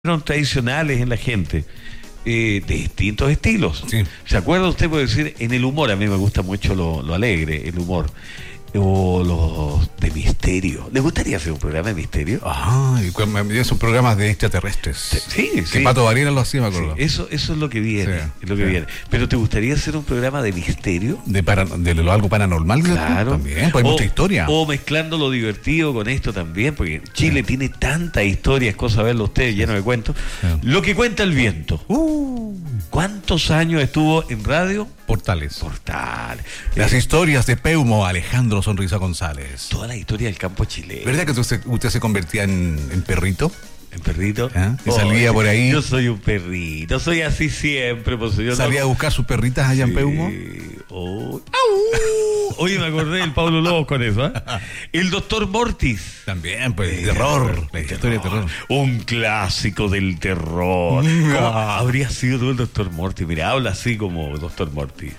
tradicionales en la gente, de distintos estilos. Sí. ¿Se acuerda usted, por decir, en el humor? A mí me gusta mucho lo alegre, el humor. O los de misterio. ¿Le gustaría hacer un programa de misterio? Ah, y esos programas de extraterrestres. Sí, Que sí. Pato Varela lo hacía, me acuerdo. Sí, eso es lo que viene. Sí, Es lo que sí. viene. Pero ¿te gustaría hacer un programa de misterio? De algo paranormal, Claro. también, pues hay mucha historia. O mezclando lo divertido con esto también, porque Chile tiene tantas historias, cosa verlo ustedes, lleno de cuentos. Sí. Lo que cuenta el viento. ¿Cuántos años estuvo en radio? Portales. Portal. Las historias de Peumo, Alejandro Sonrisa González. Toda la historia del campo chileno. ¿Verdad que usted se convertía en perrito? ¿En perrito? ¿Ah? Y salía por ahí. Yo soy un perrito, soy así siempre. Pues yo ¿Salía a buscar sus perritas allá en Peumo? Oh. ¡Au! Oye, me acordé del Pablo Lobos con eso, ¿eh? El doctor Mortis. También, pues, el terror. La historia de terror. Un clásico del terror. ¿Cómo habría sido tú el doctor Mortis? Mira, habla así como doctor Mortis.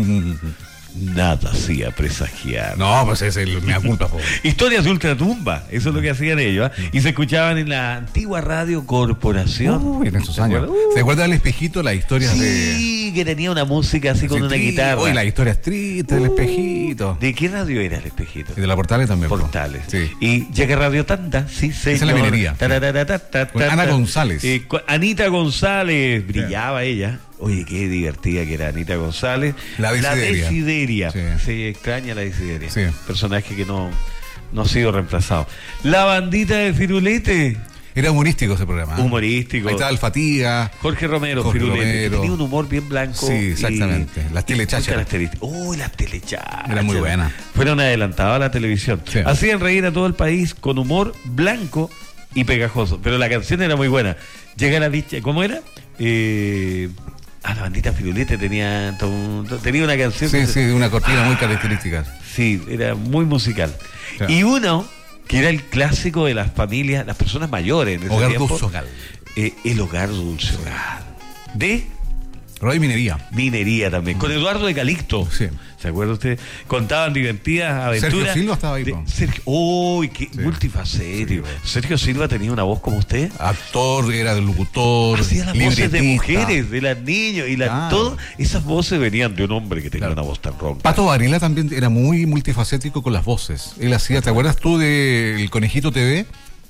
Nada hacía presagiar. No, pues ese es mi culpa, po. Historias de ultratumba, eso es lo que hacían ellos, ¿eh? Y se escuchaban en la antigua Radio Corporación. En esos ¿Se años. acuerda? ¿Se acuerda del espejito? Las historias Sí, que tenía una música así con una guitarra. Uy, las historias tristes del espejito. ¿De qué radio era el espejito? Y de la Portales también. po. Portales. Sí. Y llega Radio Tanda, sí, señor. Esa es la minería. Con Ana González. Anita González, brillaba ella. Oye, qué divertida que era Anita González. La Desideria. Sí. Sí. Se extraña la Desideria. Sí. Personaje que no ha sido reemplazado. La bandita de Firulete. Era humorístico ese programa. ¿eh? Humorístico. Ahí estaba el Fatiga. Jorge Romero, Jorge Firulete. Romero. Tenía un humor bien blanco. Sí, exactamente. Las telechachas. Las telechachas. Era muy buena. Fueron adelantadas a la televisión. Sí. Hacían reír a todo el país con humor blanco y pegajoso. Pero la canción era muy buena. Llega la dicha. ¿Cómo era? La bandita Firulete tenía una canción. Sí, sí, de una cortina muy característica. Sí, era muy musical. Claro. Y uno que era el clásico de las familias, las personas mayores en ese Hogar tiempo. Dulce Hogar. El Hogar Dulce Hogar. De Radio Minería. minería también. Con Eduardo de Calixto. Sí. ¿Se acuerda usted? Contaban divertidas aventuras. Sergio Silva estaba ahí, po. Sergio, ¡uy, qué Sí. multifacético! Sí, Sergio Silva tenía una voz como usted. Actor, era del locutor. Hacía las voces de libretista. mujeres, de las niños, y Claro. todas esas voces venían de un hombre que tenía Claro. una voz tan ronca. Pato Varela también era muy multifacético con las voces. Él hacía, ¿te acuerdas tú del Conejito TV?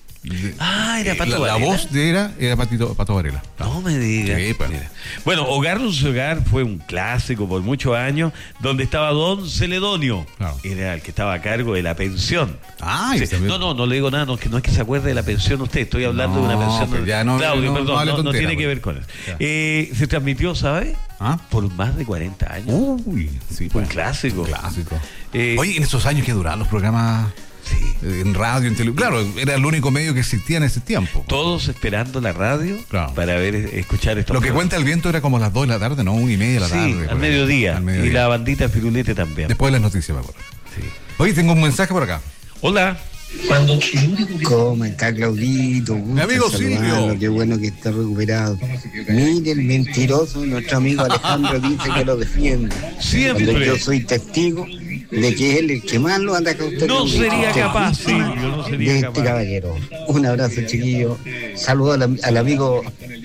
Era Pato La Varela. voz de era Pato Varela. No me digas. Sí, pues. Mira. Bueno, Hogar Dulce Hogar fue un clásico por muchos años, donde estaba Don Celedonio. Claro. Era el que estaba a cargo de la pensión. Ay, Sí. también. No le digo nada, no es que se acuerde de la pensión usted, estoy hablando de una pensión. pues ya no, Claudio, no, perdón, no hable no tontera, tiene que pues. ver con eso. Ya. Se transmitió, ¿sabe? ¿Ah? Por más de 40 años. Uy, sí, Un pues. clásico. Clásico. Eh, Oye, en esos años que duraban los programas Sí. en radio, en televisión. Claro, era el único medio que existía en ese tiempo. Todos esperando la radio Claro. para escuchar estos Lo que programas. cuenta el viento era como las 2 de la tarde, no, 1:30 de la tarde. Sí, por al ahí. mediodía. Al mediodía. Y la bandita Firulete también. Después de las noticias, me acuerdo. Sí. Oye, tengo un mensaje por acá. Hola. ¿Cómo está Claudito? Mi amigo Silvio. Qué bueno que está recuperado. Mire, el mentiroso, nuestro amigo Alejandro dice que lo defiende. Siempre. Cuando yo soy testigo de que él es el que más lo anda No sería capaz, Silvio, no sería de capaz. este caballero. Un abrazo, chiquillo. Saludos al amigo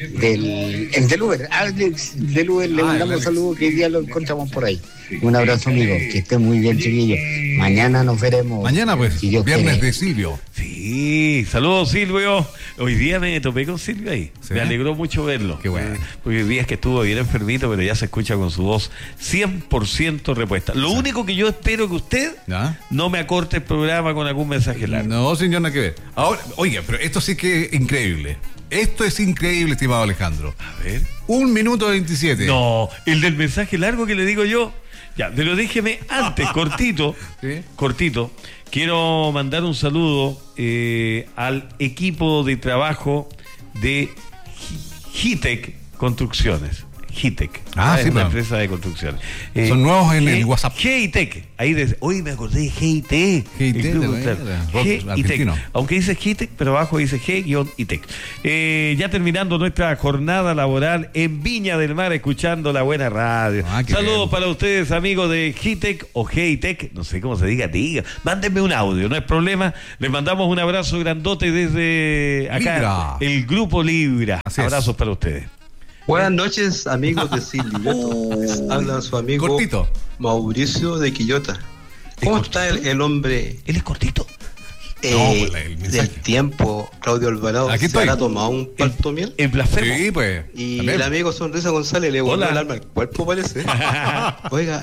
el del Uber, Alex del Uber. Le mandamos saludos que hoy día lo encontramos por ahí. Un abrazo, amigo. Que esté muy bien, chiquillo. Mañana nos veremos. Mañana, pues, si Dios viernes quiere. de Silvio. Sí, saludos Silvio. Hoy día me topé con Silvio ahí. ¿Sí? Me alegró mucho verlo. Qué bueno. Porque hoy día es que estuvo bien enfermito, pero ya se escucha con su voz 100% repuesta. Lo único que yo espero que usted ¿Ya? no me acorte el programa con algún mensaje largo. No, señor, nada que ver. Ahora, oiga, pero esto sí que es increíble. Esto es increíble, estimado Alejandro. A ver. 1:27. No, el del mensaje largo que le digo yo. Ya, pero déjeme antes, cortito. ¿Sí? Cortito. Quiero mandar un saludo al equipo de trabajo de Hitec Construcciones. Hitec. Ah, es sí, una pero- empresa de construcción. Son nuevos en el WhatsApp. Hitec. Ahí hoy me acordé de GIT. GIT, El grupo, de claro. verdad. Rock G-Itec. argentino. Aunque dice Hitec, pero abajo dice G-Itec. Ya terminando nuestra jornada laboral en Viña del Mar, escuchando la buena radio. Ah, qué Saludos bien. para ustedes, amigos de Hitec o GITec, no sé cómo se diga. Mándenme un audio, no es problema. Les mandamos un abrazo grandote desde acá, Libra. el Grupo Libra. Así es. Abrazos para ustedes. Buenas noches, amigos de Sin Libreto. Les habla su amigo Cortito. Mauricio de Quillota. ¿Cómo está el hombre ¿Él es cortito? pues, el mensaje. del tiempo, Claudio Alvarado? Aquí ¿Se estoy. habrá tomado un palto miel? El blasfemo. Sí, pues. Y también. el amigo Sonrisa González le volvió Hola. el alma al cuerpo, parece. Oiga,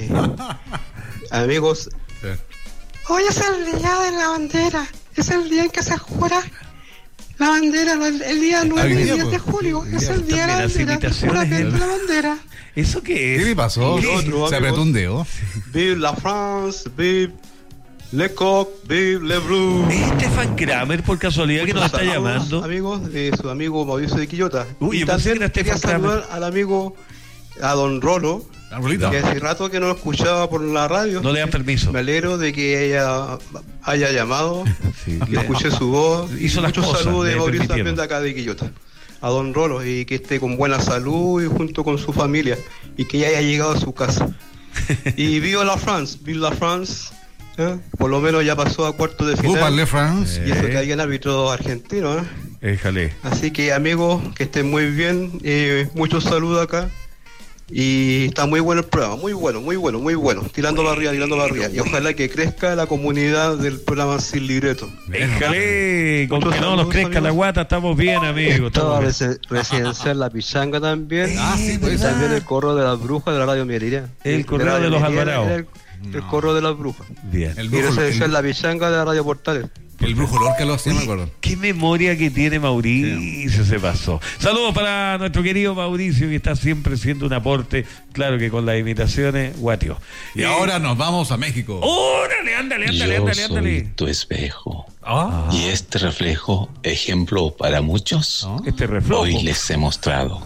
amigos, Sí. Hoy es el día de la bandera. Es el día en que se jura la bandera, el día 9 y hoy día, 10 de pues. julio. Hoy Es día. el día de la También las bandera. imitaciones, Juramento ¿eh? de la bandera. ¿Eso qué es? ¿Qué le pasó? Y lo otro, Se apretó amigos. un dedo. vive la France, vive Le Coq, vive Le Bleu. ¿Es Stefan Kramer por casualidad que nos está Saludos, llamando? amigos de su amigo Mauricio de Quillota. Uy, y yo pensé también que era quería Stefan Kramer. saludar al amigo, a don Rolo, Ah, Rolito. que hace rato que no lo escuchaba por la radio. No le dan permiso. Me alegro de que ella haya llamado, Sí, que escuché su voz. Hizo las Muchos cosas, saludos de le Mauricio permitieron. también de acá de Quillota. A don Rolo, y que esté con buena salud y junto con su familia, y que ya haya llegado a su casa. Y viva la France, viva la France. Por lo menos ya pasó a cuartos de Vous final. parlez France. Y eso que hay un árbitro argentino, Éjale. Así que amigos, que estén muy bien, muchos saludos acá. Y está muy bueno el programa, muy bueno, tirándolo arriba. Y ojalá que crezca la comunidad del programa Sin Libreto. Éjale. Con Muchos que no nos saludos, crezca la amigos. guata, estamos bien, amigos. Toda estamos bien. residencial La Pichanga también. Sí, pues. Y también el corro de las brujas de la radio Minería. El correo de los Alvarados. El corro de las brujas. Bien. El Y brujo, residencial La Pichanga de la radio Portales. el brujo Lorca lo hacía, me acuerdo. Qué memoria que tiene Mauricio, se pasó. Saludos para nuestro querido Mauricio, que está siempre siendo un aporte, claro que con las imitaciones, guatio. Y ahora nos vamos a México. ¡Órale, ándale! Yo soy tu espejo. Ah. Y este reflejo, ejemplo para muchos, Este reflojo. hoy les he mostrado.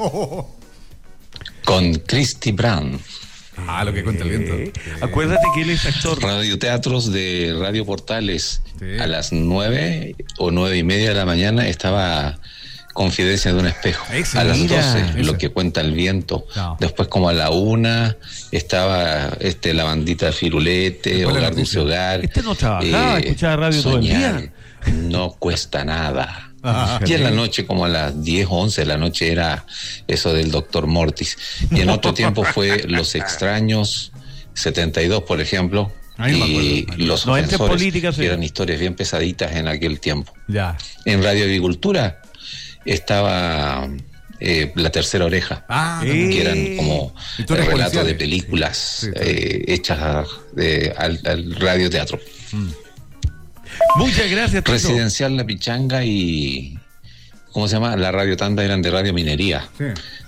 Con Christy Brand, Ah, lo que cuenta el viento. Acuérdate que él es actor. radioteatros de Radio Portales. Sí. A las 9 o 9:30 de la mañana estaba Confidencia de un espejo. Excelente. A las Mira. 12, lo que cuenta el viento. No. Después, como a la 1, estaba la bandita Firulete, Después la Hogar noticia. Dulce Hogar. Este no trabajaba, escuchaba radio todo el soñar día. No cuesta nada. Ah, Y en la noche, como a las 10 o 11 de la noche, era eso del doctor Mortis. Y en otro tiempo fue Los Extraños, 72, por ejemplo. Ahí me Y acuerdo. Los No entre Ofensores, política, sí. que eran historias bien pesaditas en aquel tiempo. Ya. En Radio Agricultura estaba La Tercera Oreja, Ah, que eran como Historias relatos policiales. de películas Sí, sí. hechas al radioteatro. Muchas gracias, Tito. Residencial La Pichanga y ¿cómo se llama? La Radio Tanda eran de Radio Minería. Sí.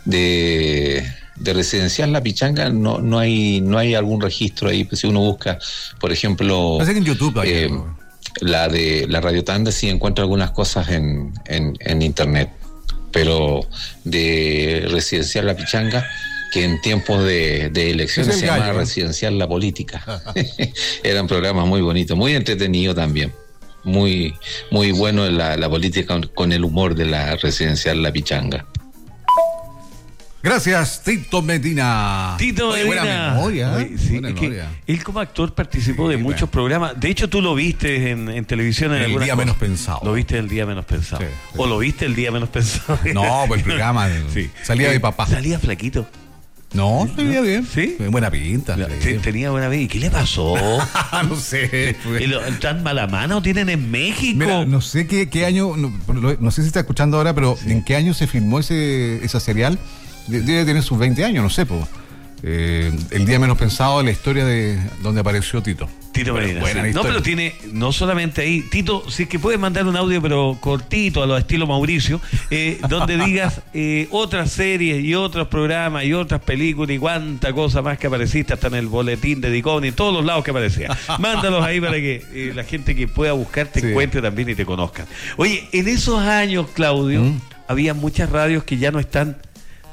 De Residencial La Pichanga no hay algún registro ahí. Pues si uno busca, por ejemplo, Parece que en YouTube hay eh, algo. la de la Radio Tanda sí encuentra algunas cosas en internet, pero de Residencial La Pichanga, que en tiempos de elecciones Es se el llama gallo. Residencial La Política. Eran programas muy bonitos, muy entretenidos también. Muy bueno la política con el humor de la Residencial La Pichanga. Gracias, Tito Medina. Tito Oye, Medina. buena memoria. Oye, sí, Buena es que memoria. él como actor participó de Sí, muchos bueno. programas. De hecho, tú lo viste en televisión en El algunas día cosas. menos pensado. Lo viste el día menos pensado. Sí, sí. O lo viste el día menos pensado. No, pues el programa Sí. salía de papá. Salía flaquito. No, se veía bien. ¿Sí? Buena pinta. Sí, tenía buena vida. ¿Y qué le pasó? No sé. pues. ¿Tan mala mano tienen en México? Mira, no sé qué año, no sé si está escuchando ahora, pero ¿en qué año se filmó esa serial? Debe tener sus 20 años, no sé, pues. El día menos pensado de la historia de donde apareció Tito. Tito Medina. buena Sí. No, historia. pero tiene, no solamente ahí. Tito, si es que puedes mandar un audio, pero cortito, a lo estilo Mauricio, donde digas otras series y otros programas y otras películas y cuánta cosa más que apareciste, hasta en el boletín de Dicón y en todos los lados que aparecía. Mándalos ahí para que la gente que pueda buscarte Sí. encuentre también y te conozcan. Oye, en esos años, Claudio, había muchas radios que ya no están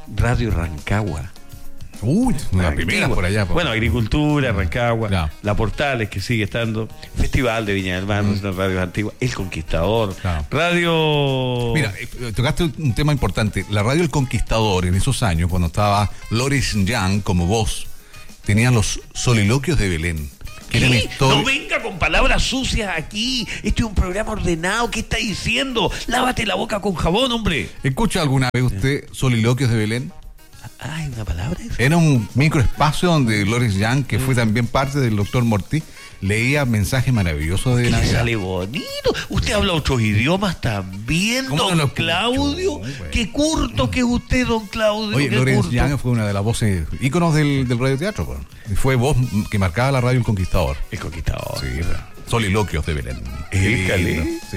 Radio Rancagua. Uy, una Antigua. primera por allá. Bueno, Agricultura, Rancagua, Claro. La Portales, que sigue estando, Festival de Viña del Mar, una radio antigua, El Conquistador, Claro. Radio... Mira, tocaste un tema importante. La radio El Conquistador, en esos años, cuando estaba Loris Young como voz, tenía los soliloquios de Belén. Que eran ¿Qué? historias- No venga con palabras sucias aquí. Este es un programa ordenado. ¿Qué está diciendo? Lávate la boca con jabón, hombre. ¿Escucha alguna vez usted soliloquios de Belén? Ay, ¿una palabra? Era un microespacio donde Loris Young, que fue también parte del Dr. Morty, leía mensajes maravillosos de Que le Navidad. sale bonito. Usted habla otros idiomas también, ¿Cómo don no lo Claudio. escucho, güey? Qué curto que es usted, don Claudio. Oye, qué Loris curto. Young fue una de las voces íconos del radioteatro. Pues. Y fue voz que marcaba la radio El Conquistador. El Conquistador. Sí, soliloquios de Belén. Écale. Sí.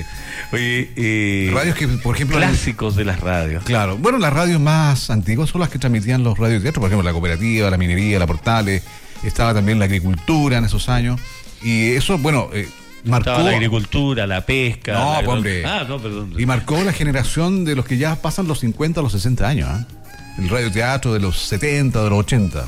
Oye, Radios que, por ejemplo... clásicos de las radios. Claro, bueno, las radios más antiguas son las que transmitían los radioteatros, por ejemplo, la Cooperativa, la Minería, la Portales, estaba también la agricultura en esos años, y eso, bueno, marcó... Estaba la agricultura, la pesca. No, la- pues, hombre. Ah, no, perdón. Y marcó la generación de los que ya pasan los 50 a los 60 años, ¿eh? El radioteatro de los 70, de los 80.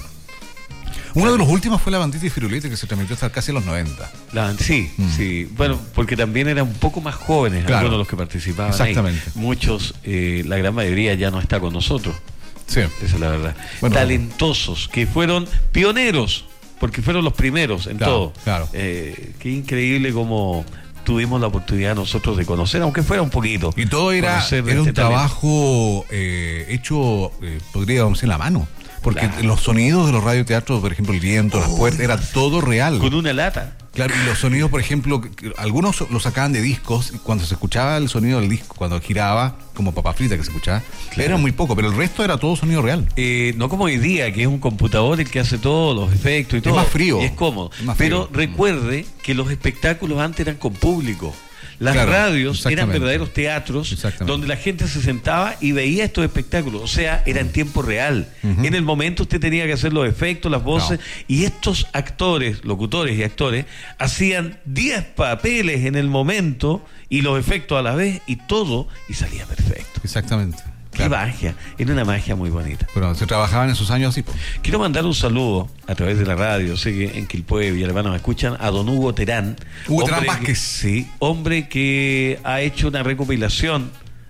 Uno de los últimos fue La Bandita y Firulete, que se transmitió hasta casi los 90. Sí, sí. Bueno, porque también eran un poco más jóvenes Claro. algunos de los que participaban. Exactamente. Ahí. Muchos, la gran mayoría ya no está con nosotros. Sí. Esa es la verdad. Bueno. Talentosos, que fueron pioneros, porque fueron los primeros en Claro, todo. claro. Qué increíble como tuvimos la oportunidad nosotros de conocer, aunque fuera un poquito. Y todo era conocer de un este talento. trabajo hecho, podríamos decir, a mano. Porque Claro. los sonidos de los radioteatros, por ejemplo, el viento, las puertas, era todo real. Con una lata. Claro, y los sonidos, por ejemplo, que algunos los sacaban de discos, y cuando se escuchaba el sonido del disco, cuando giraba, como papa frita que se escuchaba, era muy poco, pero el resto era todo sonido real. No como hoy día, que es un computador el que hace todos los efectos y todo. más frío. Y es cómodo. Es más Pero frío. recuerde que los espectáculos antes eran con público. Las Claro, radios eran exactamente. verdaderos teatros Exactamente. donde la gente se sentaba y veía estos espectáculos. O sea, era en tiempo real. En el momento usted tenía que hacer los efectos, las voces. Y estos actores, locutores y actores, hacían 10 papeles en el momento y los efectos a la vez y todo, y salía perfecto. Exactamente. Qué Claro. magia. Era una magia muy bonita. Pero se trabajaba en esos años así, pues. Quiero mandar un saludo a través de la radio, sé que en Quilpué, Villalbano me escuchan, a don Hugo Terán. Hugo Terán Hombre Vázquez. que- Sí, hombre que ha hecho una recopilación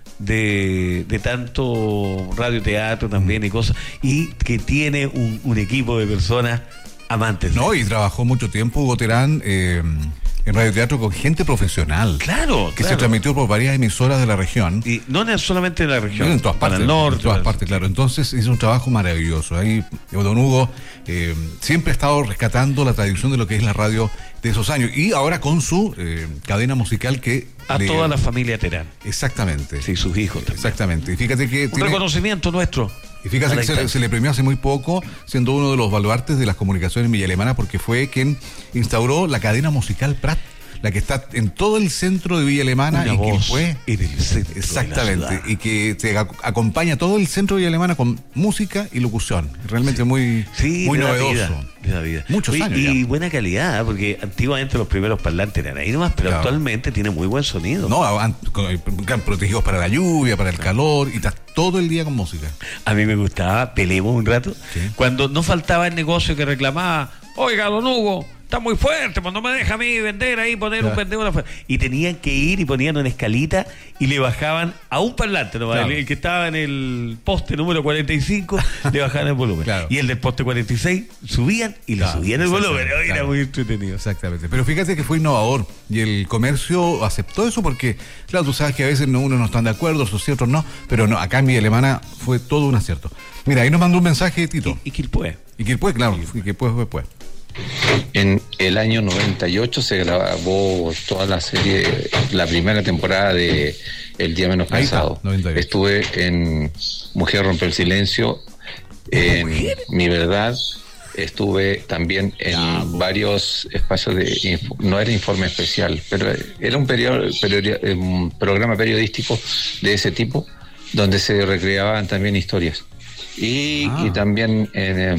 de tanto radioteatro también y cosas, y que tiene un equipo de personas amantes. No, y trabajó mucho tiempo Hugo Terán en radioteatro con gente profesional. Claro, Que se claro. transmitió por varias emisoras de la región. Y no solamente en la región, En todas para partes, el norte. en todas para- partes, claro. Entonces hizo un trabajo maravilloso. Ahí don Hugo siempre ha estado rescatando la tradición de lo que es la radio de esos años. Y ahora con su cadena musical que... A toda la familia Terán. Exactamente. Sí, sus hijos también. Exactamente. Y fíjate que... Un reconocimiento nuestro. Y fíjate a la que se distancia. le premió hace muy poco, siendo uno de los baluartes de las comunicaciones en Villa Alemana, porque fue quien instauró la cadena musical Prat, la que está en todo el centro de Villa Alemana Una y que voz fue en el centro de la exactamente ciudad. y que te acompaña todo el centro de Villa Alemana con música y locución. Realmente muy Sí, de la novedoso. vida, de la vida. Muchos Oye, años y ya. buena calidad, porque antiguamente los primeros parlantes eran ahí nomás, pero Claro. actualmente tiene muy buen sonido. No, protegidos para la lluvia, para el calor y estás todo el día con música. A mí me gustaba, peleemos un rato, Sí. cuando no faltaba el negocio que reclamaba, oiga, don Hugo, está muy fuerte, pues no me deja a mí vender ahí, poner Claro. un vendedor afuera. Y tenían que ir y ponían una escalita y le bajaban a un parlante, ¿no? Claro. El que estaba en el poste número 45, le bajaban el volumen. Claro. Y el del poste 46 subían y le Claro, subían el volumen. exactamente, Era claro. muy entretenido. Exactamente. Pero fíjate que fue innovador y el comercio aceptó eso porque, claro, tú sabes que a veces unos no están de acuerdo, otros otros no, pero no, acá en Villa Alemana fue todo un acierto. Mira, ahí nos mandó un mensaje Tito. Y Quilpué. Y que después, claro, y que después. En el año 98 se grabó toda la serie, la primera temporada de El Día Menos Ahí está, Pensado. 98. Estuve en Mujer Rompe el Silencio, en Mi Verdad. Estuve también en varios espacios de... No era informe especial, pero era un programa periodístico de ese tipo, donde se recreaban también historias. Y también en...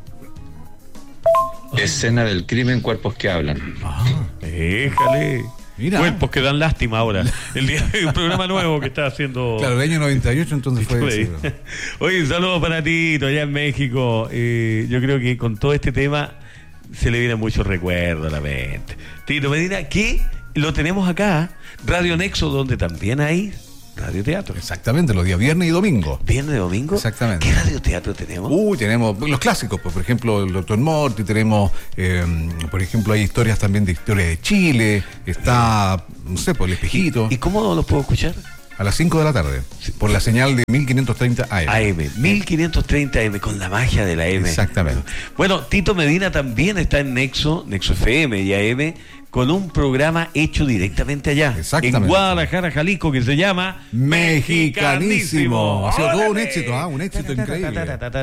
Escena del crimen, cuerpos que hablan. Déjale. Mira. Cuerpos que dan lástima ahora. Un programa nuevo que está haciendo. Claro, el año 98 entonces fue ese, ¿no? Oye, un saludo para Tito allá en México. Yo creo que con todo este tema se le vienen muchos recuerdos a la mente. Tito Medina, que lo tenemos acá, Radio Nexo, donde también hay radioteatro. Exactamente, los días viernes y domingo. ¿Viernes y domingo? Exactamente. ¿Qué radioteatro tenemos? Tenemos los clásicos, pues, por ejemplo, el Dr. Morty, tenemos, por ejemplo, hay historias también de historia de Chile, está, no sé, por El Espejito. ¿Y cómo los puedo escuchar? A las 5 de la tarde, por la señal de 1530 AM. AM, 1530 AM, con la magia de la AM. Exactamente. Bueno, Tito Medina también está en Nexo FM y AM, con un programa hecho directamente allá. Exactamente. En Guadalajara, Jalisco, que se llama Mexicanísimo. Ha sido todo un ¡Órale! éxito, un éxito increíble.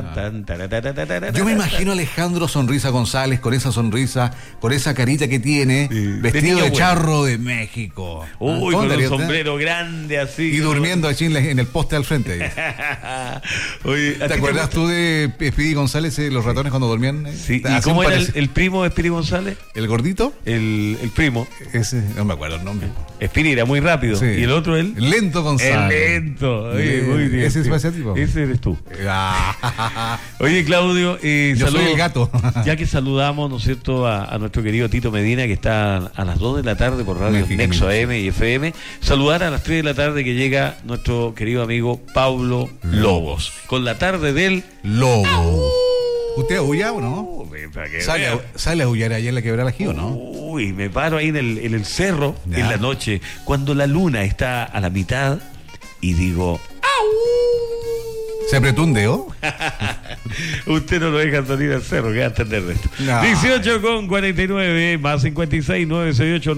Yo me imagino a Alejandro Sonrisa González con esa sonrisa, con esa carita que tiene, vestido de niño charro de México. Uy, con un sombrero grande así. Y durmiendo allí en el poste al frente. Oye, ¿Te acuerdas tú de Speedy González, los ratones cuando dormían? Sí, ¿y cómo era el primo de Speedy González? ¿El gordito? El primo. Ese, no me acuerdo el nombre. Speedy era muy rápido. Sí. Y el otro, él. Lento González. El lento. Oye, muy bien. ¿Ese es ese tipo? Ese eres tú. Oye, Claudio, yo soy el gato. Ya que saludamos, ¿no es cierto?, a nuestro querido Tito Medina, que está a las 2 de la tarde por Radio Nexo AM y FM. Saludar a las 3 de la tarde que llega nuestro querido amigo Pablo Lobos. Con la tarde del Lobo. ¿Usted aúlla o no? Sale a aullar allá en la Quebrada Gio, ¿no? Uy, me paro ahí en el cerro, ya, en la noche, cuando la luna está a la mitad y digo, ¡au! ¿Se apretó un dedo? Usted no lo deja salir al cerro, que va a entender de esto. No. 18:49 más 56 968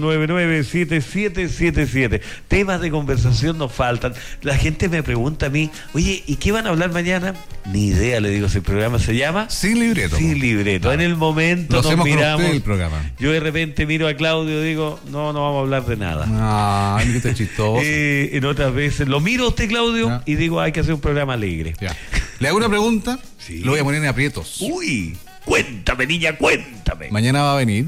997777. Temas de conversación nos faltan. La gente me pregunta a mí, oye, ¿y qué van a hablar mañana? Ni idea, le digo, si el programa se llama Sin Libreto. Sin Libreto. En el momento nos miramos. El programa. Yo de repente miro a Claudio y digo, no vamos a hablar de nada. Ah, qué está chistoso. En otras veces lo miro a usted, Claudio, Ya. y digo, hay que hacer un programa alegre. Ya. Le hago una pregunta, Sí. lo voy a poner en aprietos. Uy, cuéntame, niña, cuéntame. Mañana va a venir.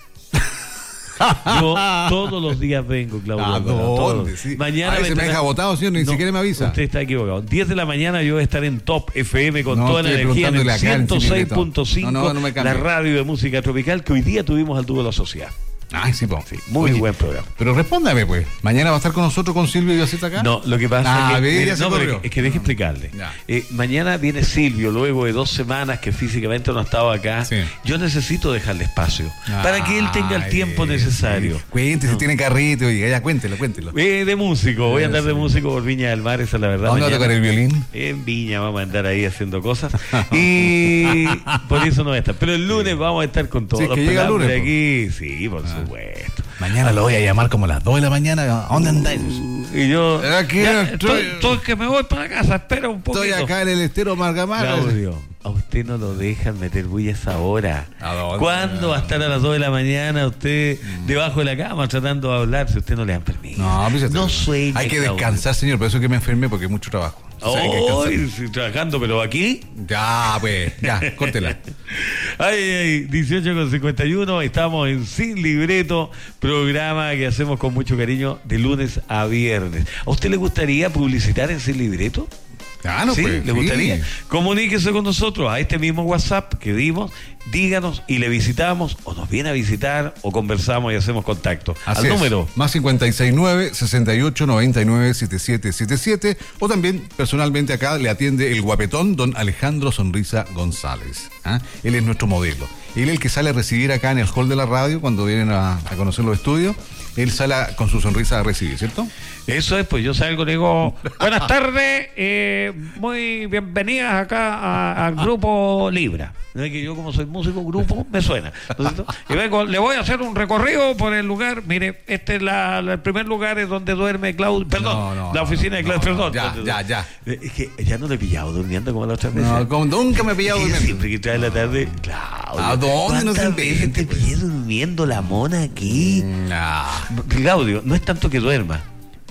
Yo todos los días vengo, Claudio. ¿A dónde? Sí. Mañana se me deja botado, señor, ni siquiera me avisa. Usted está equivocado. 10 de la mañana yo voy a estar en Top FM con No, toda la estoy energía en el preguntándole acá en 106.5, no me cambie. la radio de música tropical que hoy día tuvimos al Tubo de la Sociedad. Ay, sí, po. Sí, muy buen programa. Pero respóndame, pues. ¿Mañana va a estar con nosotros con Silvio y Yaceta acá? No, lo que pasa es que, ya se no, pero corrió. es que deje explicarle. Ya. Mañana viene Silvio, luego de 2 semanas que físicamente no ha estado acá. Sí. Yo necesito dejarle espacio para que él tenga el tiempo necesario. Cuéntese, si tiene carrito, oiga, ya cuéntelo. De músico, voy a andar de músico por Viña del Mar, esa es la verdad. ¿Dónde va a tocar el violín? En Viña vamos a andar ahí haciendo cosas. Y por eso no va a estar. Pero el lunes vamos a estar con todos Sí, los que llega el pelantes lunes, aquí. Sí, por supuesto. Mañana lo voy a llamar como a las 2 de la mañana. ¿A dónde andáis? Y yo Aquí estoy que me voy para casa, espera un poquito. Estoy acá en el estero Margamar. Claudio, a usted no lo dejan meter bulla a esa hora. ¿A dónde? ¿Cuándo va a estar a las 2 de la mañana usted debajo de la cama tratando de hablar si usted no le dan permiso? No, pues, no sueñe, hay que Claudio. descansar, señor. Por eso es que me enfermé, porque hay mucho trabajo. O sea, hay que descansar. Sí, trabajando, pero aquí. Ya, pues, ya, córtela. Ay, 18:51, estamos en Sin Libreto, programa que hacemos con mucho cariño de lunes a viernes. ¿A usted le gustaría publicitar en Sin Libreto? Ah, no, ¿Sí? pues, ¿Le sí. gustaría? Comuníquese con nosotros a este mismo WhatsApp que dimos, díganos y le visitamos, o nos viene a visitar, o conversamos y hacemos contacto. Así Al es. número. Más 569-6899-7777. O también, personalmente acá, le atiende el guapetón don Alejandro Sonrisa González. ¿Ah? Él es nuestro modelo. Él es el que sale a recibir acá en el hall de la radio cuando vienen a conocer los estudios. Él sale con su sonrisa a recibir, ¿cierto? Eso es, pues yo salgo y le digo, buenas tardes, muy bienvenidas acá al Grupo Libra. ¿No es que yo, como soy músico, grupo, me suena? ¿No es cierto? Y vengo, le voy a hacer un recorrido por el lugar. Mire, este es el primer lugar es donde duerme Claudio, perdón, la oficina de Claudio, perdón. Ya. Es que ya no lo he pillado durmiendo como la otra vez. No, como nunca me he pillado durmiendo. Siempre que trae la tarde, Claudio. ¿A dónde no se ¿Cuántas veces te invente, pues? pillé durmiendo la mona aquí? Claudio, no es tanto que duerma,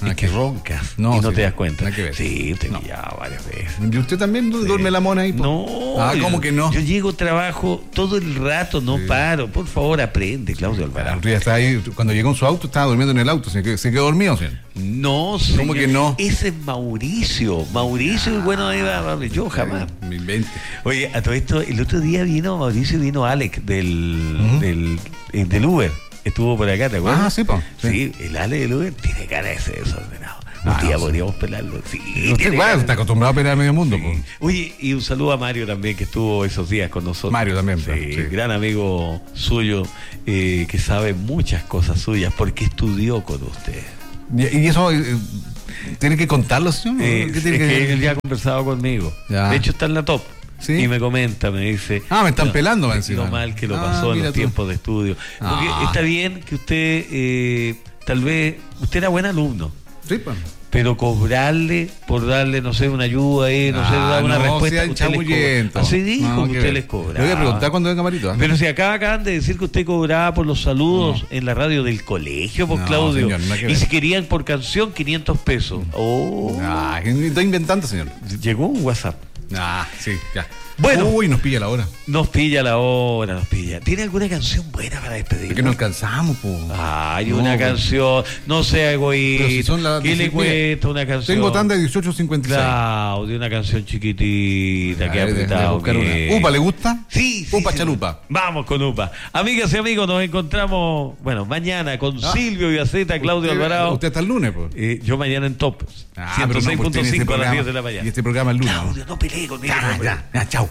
Es que roncas y no te das cuenta. Nada que ver. Sí, te he pillado varias veces. ¿Y usted también duerme la mona ahí? No. ¿Cómo que no? Yo llego, trabajo todo el rato, no paro. Por favor, aprende, Claudio Alvarado. Ya está ahí, cuando llegó en su auto, estaba durmiendo en el auto. Se quedó dormido, señor. No, señor. ¿Cómo que no? Ese es Mauricio. Mauricio, el bueno de yo jamás. Me invente. Oye, a todo esto, el otro día vino Alex del Uber. Estuvo por acá, ¿te acuerdas? Sí, pues. Sí, el Alex del Uber tiene cara de ser desordenado. Un día podríamos pelarlo. Sí, usted está acostumbrado a pelar a medio mundo. Sí. Oye, y un saludo a Mario también, que estuvo esos días con nosotros. Mario también. Sí, gran amigo suyo, que sabe muchas cosas suyas, porque estudió con usted. ¿Y eso tiene que contarlo, señor? Es que él ya ha conversado conmigo. Ya. De hecho, está en la top. ¿Sí? Y me comenta, me dice... me están pelando, me lo mal que lo pasó en los tiempos de estudio. Porque está bien que usted, tal vez, usted era buen alumno. Sí, pues. Pero cobrarle por darle, no sé, una ayuda ahí, no sé, dar una respuesta. Así dijo que usted les cobraba. Le voy a preguntar cuando venga Marito. Pero si acá acaban de decir que usted cobraba por los saludos en la radio del colegio, por Claudio. Señor, y si querían por canción, 500 pesos. Estoy inventando, señor. Llegó un WhatsApp. Sí, ya. Bueno. Uy, nos pilla la hora. Nos pilla. ¿Tiene alguna canción buena para despedir? Es que nos alcanzamos, po. Una canción. No sea egoísta. ¿Qué le cuesta una canción? Tengo tanda de 18.56. Claudio, una canción chiquitita que ha apretado. ¿Upa le gusta? Sí. Upa chalupa. Vamos con Upa. Amigas y amigos, nos encontramos, mañana con Silvio Viaceta, Claudio Alvarado. Usted hasta el lunes, pues. Yo mañana en Top. 106.5 a las 10 de la mañana. Y este programa el lunes. Claudio, no pelee conmigo. Ya, chao.